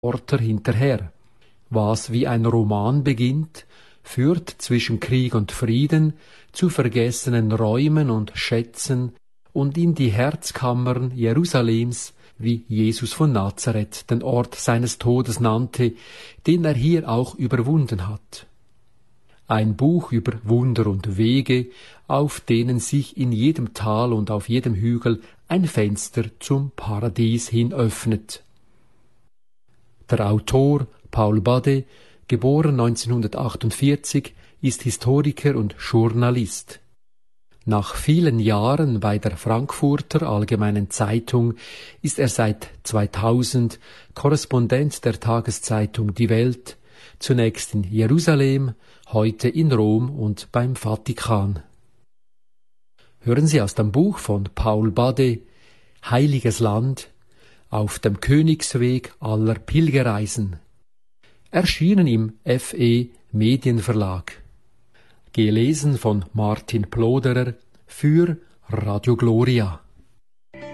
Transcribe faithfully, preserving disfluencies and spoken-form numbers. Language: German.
Reporter hinterher. Was wie ein Roman beginnt, führt zwischen Krieg und Frieden zu vergessenen Räumen und Schätzen und in die Herzkammern Jerusalems, wie Jesus von Nazareth den Ort seines Todes nannte, den er hier auch überwunden hat. Ein Buch über Wunder und Wege, auf denen sich in jedem Tal und auf jedem Hügel ein Fenster zum Paradies hin öffnet. Der Autor Paul Bade, geboren neunzehnhundertachtundvierzig, ist Historiker und Journalist. Nach vielen Jahren bei der Frankfurter Allgemeinen Zeitung ist er seit zweitausend Korrespondent der Tageszeitung Die Welt, zunächst in Jerusalem, heute in Rom und beim Vatikan. Hören Sie aus dem Buch von Paul Bade, Heiliges Land, auf dem Königsweg aller Pilgerreisen, erschienen im F E Medienverlag. Gelesen von Martin Ploderer für Radio Gloria.